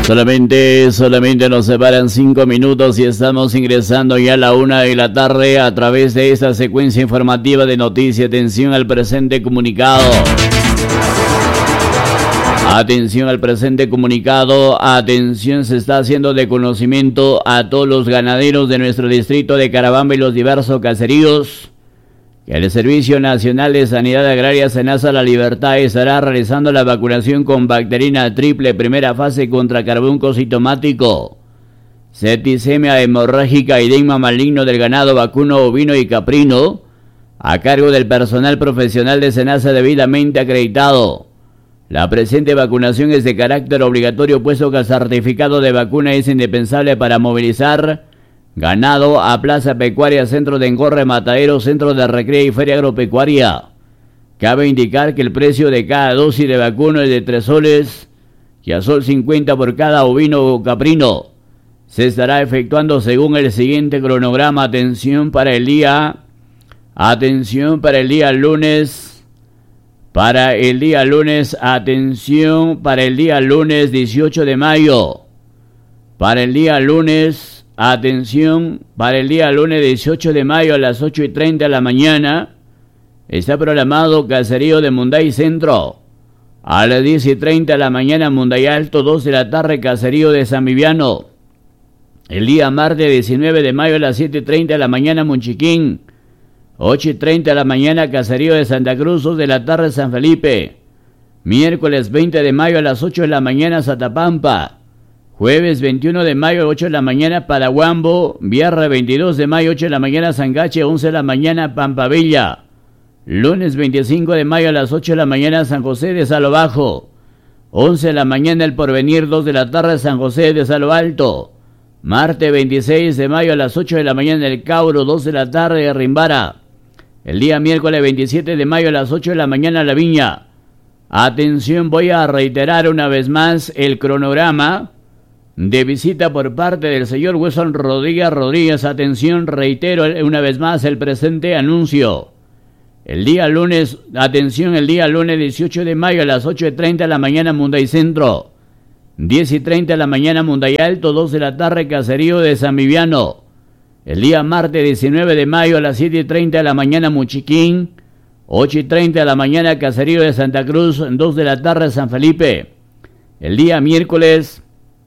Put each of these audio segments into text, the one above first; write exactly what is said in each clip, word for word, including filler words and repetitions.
Solamente, solamente nos separan cinco minutos y estamos ingresando ya a la una de la tarde a través de esta secuencia informativa de noticias. Atención al presente comunicado. Atención al presente comunicado. Atención, se está haciendo de conocimiento a todos los ganaderos de nuestro distrito de Carabamba y los diversos caseríos que el Servicio Nacional de Sanidad Agraria SENASA La Libertad estará realizando la vacunación con bacterina triple primera fase contra carbunco sintomático, septicemia hemorrágica y edema maligno del ganado vacuno, ovino y caprino, a cargo del personal profesional de SENASA debidamente acreditado. La presente vacunación es de carácter obligatorio, puesto que el certificado de vacuna es indispensable para movilizar ganado a plaza pecuaria, centro de engorre, matadero, centro de recreo y feria agropecuaria. Cabe indicar que el precio de cada dosis de vacuna es de tres soles y a sol cincuenta por cada ovino o caprino. Se estará efectuando según el siguiente cronograma. Atención para el día, atención para el día lunes, para el día lunes, atención para el día lunes dieciocho de mayo, para el día lunes, atención, para el día lunes dieciocho de mayo a las ocho y treinta de la mañana, está programado caserío de Munday Centro. A las diez y treinta de la mañana, Munday Alto, dos de la tarde, caserío de San Viviano. El día martes diecinueve de mayo a las siete y treinta de la mañana, Monchiquín. ocho y treinta de la mañana, caserío de Santa Cruz, dos de la tarde, San Felipe. Miércoles veinte de mayo a las ocho de la mañana, Satapampa. Jueves veintiuno de mayo, ocho de la mañana, Paraguambo. Viernes veintidós de mayo, ocho de la mañana, Sangache, once de la mañana, Pampavilla. Lunes veinticinco de mayo a las ocho de la mañana, San José de Salo Bajo. once de la mañana, El Porvenir, dos de la tarde, San José de Salo Alto. Martes veintiséis de mayo a las ocho de la mañana, El Cauro, dos de la tarde, Rimbara. El día miércoles veintisiete de mayo a las ocho de la mañana, La Viña. Atención, voy a reiterar una vez más el cronograma de visita por parte del señor Wilson Rodríguez Rodríguez. Atención, reitero una vez más el presente anuncio. El día lunes, atención, el día lunes dieciocho de mayo a las ocho y treinta de la mañana, Munday Centro. diez y treinta de la mañana, Munday Alto, dos de la tarde, caserío de San Viviano. El día martes diecinueve de mayo a las siete y treinta de la mañana, Muchiquín. ocho y treinta de la mañana, caserío de Santa Cruz, dos de la tarde, San Felipe. El día miércoles...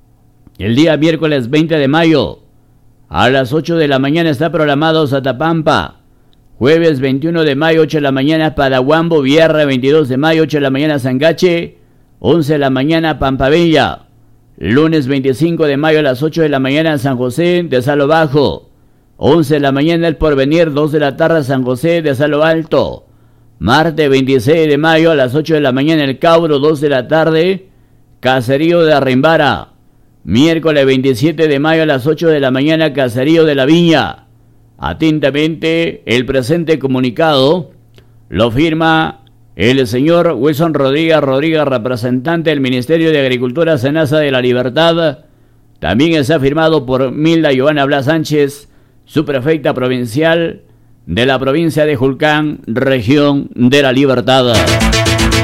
El día miércoles veinte de mayo, a las ocho de la mañana está programado Satapampa. Jueves veintiuno de mayo, ocho de la mañana, Paraguambo. Viernes veintidós de mayo, ocho de la mañana, Sangache. once de la mañana, Pampavilla. Lunes veinticinco de mayo a las ocho de la mañana, San José de Salo Bajo. once de la mañana, El Porvenir, dos de la tarde, San José de Salo Alto. Martes veintiséis de mayo a las ocho de la mañana, El Cauro, dos de la tarde, caserío de Arrimbara. Miércoles veintisiete de mayo a las ocho de la mañana, caserío de La Viña. Atentamente, el presente comunicado lo firma el señor Wilson Rodríguez Rodríguez, representante del Ministerio de Agricultura SENASA de La Libertad. También está firmado por Milda Giovanna Blas Sánchez, subprefecta provincial de la provincia de Julcán, región de La Libertad.